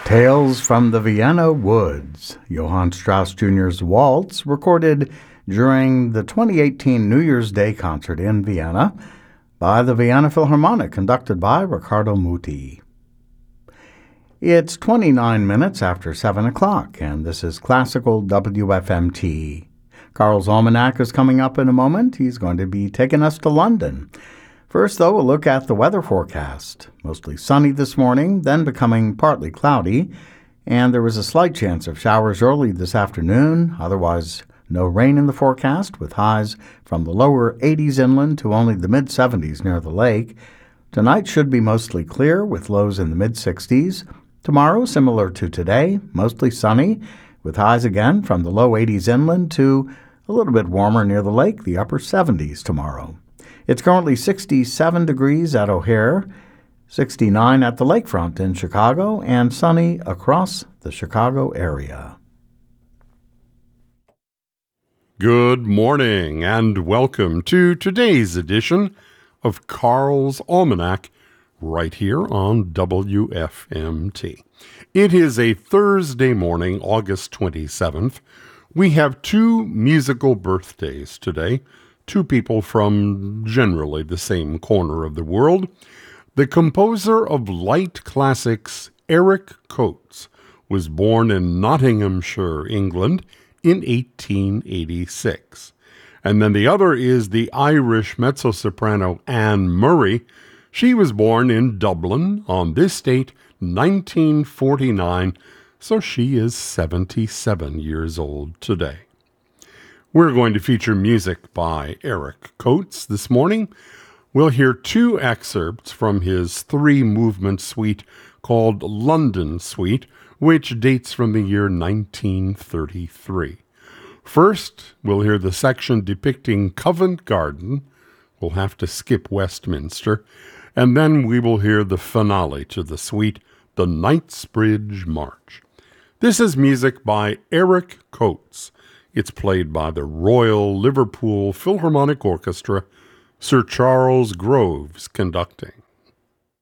Tales from the Vienna Woods, Johann Strauss Jr.'s Waltz, recorded during the 2018 New Year's Day concert in Vienna by the Vienna Philharmonic, conducted by Riccardo Muti. It's 29 minutes after 7 o'clock, and this is Classical WFMT. Carl's Almanac is coming up in a moment. He's going to be taking us to London. First, though, a look at the weather forecast. Mostly sunny this morning, then becoming partly cloudy, and there was a slight chance of showers early this afternoon. Otherwise, no rain in the forecast, with highs from the lower 80s inland to only the mid-70s near the lake. Tonight should be mostly clear, with lows in the mid-60s. Tomorrow, similar to today, mostly sunny, with highs again from the low 80s inland to a little bit warmer near the lake, the upper 70s tomorrow. It's currently 67 degrees at O'Hare, 69 at the lakefront in Chicago, and sunny across the Chicago area. Good morning and welcome to today's edition of Carl's Almanac right here on WFMT. It is a Thursday morning, August 27th. We have two musical birthdays today. Two people from generally the same corner of the world. The composer of light classics, Eric Coates, was born in Nottinghamshire, England, in 1886. And then the other is the Irish mezzo-soprano Anne Murray. She was born in Dublin on this date, 1949, so she is 77 years old today. We're going to feature music by Eric Coates this morning. We'll hear two excerpts from his three-movement suite called London Suite, which dates from the year 1933. First, we'll hear the section depicting Covent Garden. We'll have to skip Westminster. And then we will hear the finale to the suite, the Knightsbridge March. This is music by Eric Coates. It's played by the Royal Liverpool Philharmonic Orchestra, Sir Charles Groves conducting.